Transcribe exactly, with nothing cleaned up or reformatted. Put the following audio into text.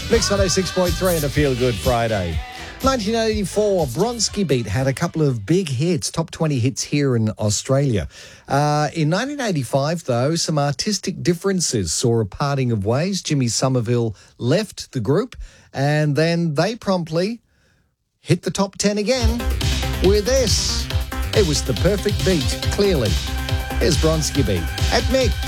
Mix one oh six point three and a Feel Good Friday. nineteen eighty-four, Bronski Beat had a couple of big hits, top twenty hits here in Australia. Uh, in nineteen eighty-five, though, some artistic differences saw a parting of ways. Jimmy Somerville left the group, and then they promptly hit the top ten again with this. It was the perfect beat, clearly. Here's Bronski Beat at Mix.